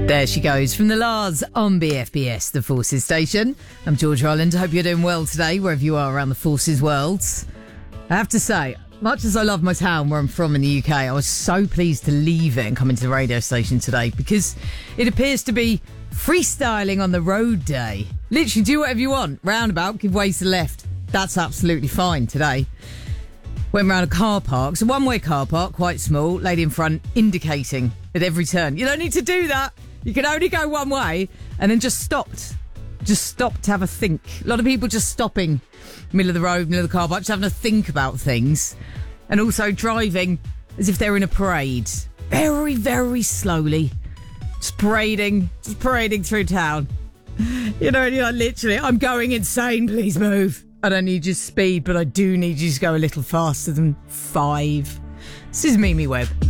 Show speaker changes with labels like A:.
A: There she goes from the Lars on BFBS, the Forces station. I'm George Holland. I hope you're doing well today, wherever you are around the Forces world. I have to say, much as I love my town where I'm from in the UK, I was so pleased to leave it and come into the radio station today because it appears to be freestyling on the road day. Literally do whatever you want. Roundabout, give way to the left. That's absolutely fine today. Went round a car park. It's a one-way car park, quite small. Lady in front indicating at every turn. You don't need to do that. You can only go one way, and then just stopped. Just stopped to have a think. A lot of people just stopping middle of the road, middle of the car park, just having a think about things. And also driving as if they're in a parade. Very, very slowly. Just parading through town. You know, you're like, literally, I'm going insane, please move. I don't need your speed, but I do need you to go a little faster than 5. This is Mimi Webb.